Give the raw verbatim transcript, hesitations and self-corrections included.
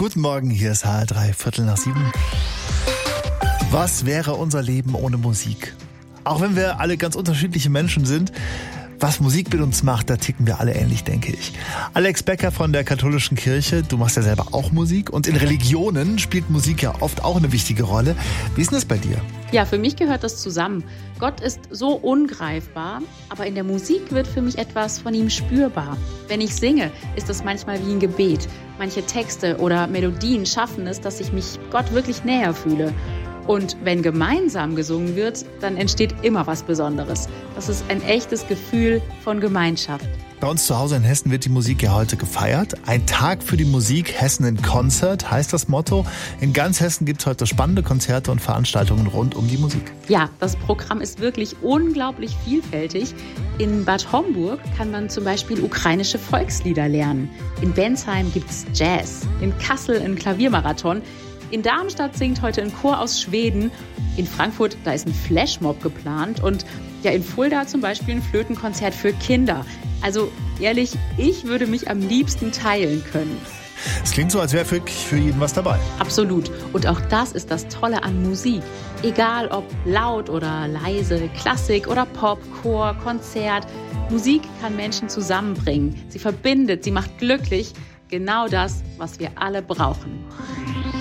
Guten Morgen, hier ist H L drei, Viertel nach sieben. Was wäre unser Leben ohne Musik? Auch wenn wir alle ganz unterschiedliche Menschen sind, was Musik mit uns macht, da ticken wir alle ähnlich, denke ich. Alex Becker von der Katholischen Kirche, du machst ja selber auch Musik und in Religionen spielt Musik ja oft auch eine wichtige Rolle. Wie ist denn das bei dir? Ja, für mich gehört das zusammen. Gott ist so ungreifbar, aber in der Musik wird für mich etwas von ihm spürbar. Wenn ich singe, ist das manchmal wie ein Gebet. Manche Texte oder Melodien schaffen es, dass ich mich Gott wirklich näher fühle. Und wenn gemeinsam gesungen wird, dann entsteht immer was Besonderes. Das ist ein echtes Gefühl von Gemeinschaft. Bei uns zu Hause in Hessen wird die Musik ja heute gefeiert. Ein Tag für die Musik, Hessen in Concert heißt das Motto. In ganz Hessen gibt es heute spannende Konzerte und Veranstaltungen rund um die Musik. Ja, das Programm ist wirklich unglaublich vielfältig. In Bad Homburg kann man zum Beispiel ukrainische Volkslieder lernen. In Bensheim gibt's Jazz. In Kassel ein Klaviermarathon. In Darmstadt singt heute ein Chor aus Schweden. In Frankfurt, da ist ein Flashmob geplant. Und ja, in Fulda zum Beispiel ein Flötenkonzert für Kinder. Also ehrlich, ich würde mich am liebsten teilen können. Es klingt so, als wäre wirklich für jeden was dabei. Absolut. Und auch das ist das Tolle an Musik. Egal ob laut oder leise, Klassik oder Pop, Chor, Konzert. Musik kann Menschen zusammenbringen. Sie verbindet, sie macht glücklich. Genau das, was wir alle brauchen.